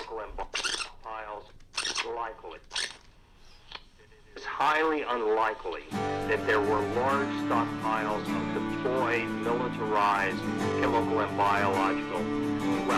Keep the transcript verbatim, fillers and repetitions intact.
chemical and stockpiles likely. It is highly unlikely that there were large stockpiles of deployed, militarized chemical and biological weapons.